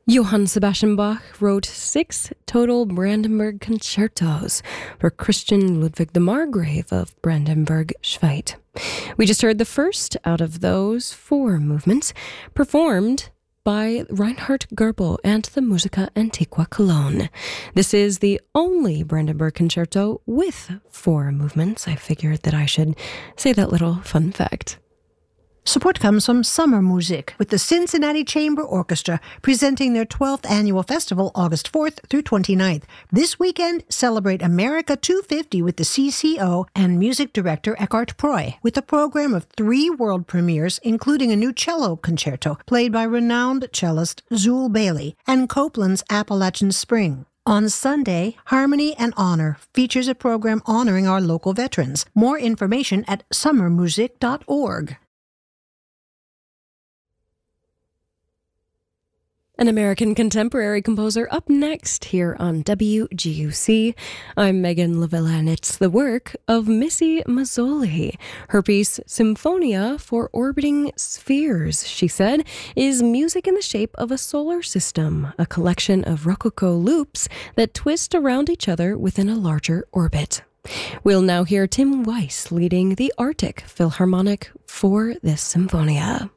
Johann Sebastian Bach wrote 6 total Brandenburg concertos for Christian Ludwig the Margrave of Brandenburg-Schwedt. We just heard the first out of those 4 movements, performed by Reinhard Goebel and the Musica Antiqua Cologne. This is the only Brandenburg concerto with 4 movements. I figured that I should say that little fun fact. Support comes from Summer Music, with the Cincinnati Chamber Orchestra presenting their 12th annual festival August 4th through 29th. This weekend, celebrate America 250 with the CCO and music director Eckhart Proy, with a program of 3 world premieres, including a new cello concerto played by renowned cellist Zool Bailey and Copland's Appalachian Spring. On Sunday, Harmony and Honor features a program honoring our local veterans. More information at summermusic.org. An American contemporary composer up next here on WGUC. I'm Megan Lavilla, and it's the work of Missy Mazzoli. Her piece, Symphonia for Orbiting Spheres, she said, is music in the shape of a solar system, a collection of Rococo loops that twist around each other within a larger orbit. We'll now hear Tim Weiss leading the Arctic Philharmonic for this Symphonia.